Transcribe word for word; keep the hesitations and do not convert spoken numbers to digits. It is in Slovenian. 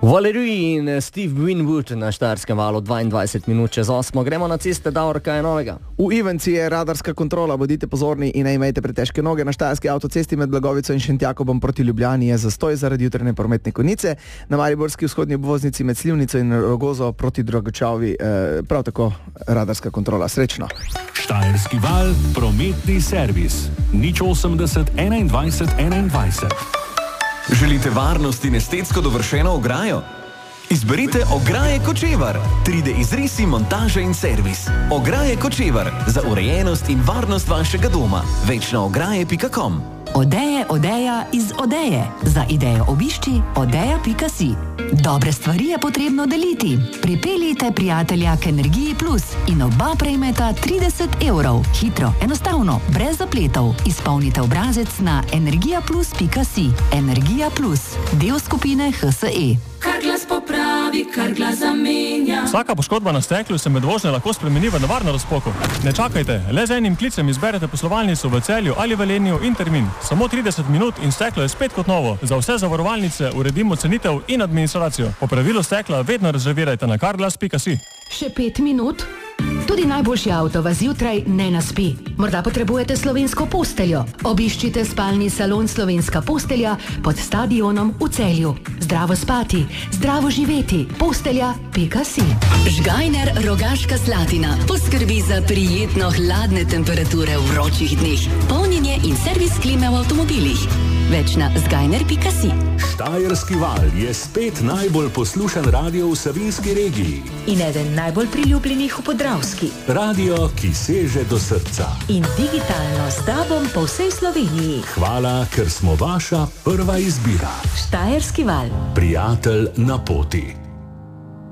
Valerij in Steve Winwood na Štajerskem valu dvaindvajset minut čez osmo. Gremo na ceste, Davor, kaj je novega? V Ivanci je radarska kontrola, bodite pozorni in ne imejte pretežke noge. Na Štajerski avtocesti med Blagovico in Šentjakobom proti Ljubljani je zastoj zaradi jutranje prometne konice. Na Mariborski vzhodni obvoznici med Slivnico in Rogozo proti Dragočavi eh, prav tako radarska kontrola. Srečno. Štajerski val, prometni servis. nič osemdeset enaindvajset enaindvajset. Želite varnost in estetsko dovršeno ograjo? Izberite Ograje Kočevar. tri D izrisi, montaža in servis. Ograje Kočevar. Za urejenost in varnost vašega doma. Več na ograje pika com. Odeje, odeja iz Odeje. Za idejo obišči odeja pika si. Dobre stvari je potrebno deliti. Pripeljite prijatelja k Energiji Plus in oba prejmeta trideset evrov. Hitro, enostavno, brez zapletov. Izpolnite obrazec na energija plus pika si. Energija Plus, del skupine H S E. Kar glas popravi, kar glas zamenja. Vsaka poškodba na steklu se med vožnjo lahko spremeni v nevarno razpoko. Ne čakajte, le z enim klicem izberete poslovalnico v Celju ali Velenju in termin. Samo trideset minut in steklo je spet kot novo. Za vse zavarovalnice uredimo cenitev in administracijo. Po pravilu stekla vedno rezervirajte na karglas pika si. Še pet minut? Tudi najboljši avto vas zjutraj ne naspi. Morda potrebujete slovensko posteljo. Obiščite spalni salon Slovenska postelja pod stadionom v Celju. Zdravo spati, zdravo živeti. Postelja pika si. Žgajner Rogaška Slatina poskrbi za prijetno hladne temperature v vročih dneh. Polnjenje in servis klime v avtomobilih. Več na zgajner pika si. Štajerski val je spet najbolj poslušan radio v Savinjski regiji. In eden najbolj priljubljenih v Podravski. Radio, ki seže do srca. In digitalno s tabom po vsej Sloveniji. Hvala, ker smo vaša prva izbira. Štajerski val. Prijatelj na poti.